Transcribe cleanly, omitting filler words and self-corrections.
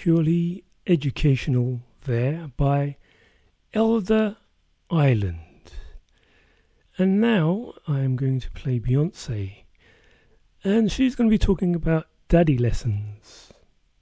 purely educational there by Elder Island. And now I am going to play Beyonce, and she's going to be talking about daddy lessons.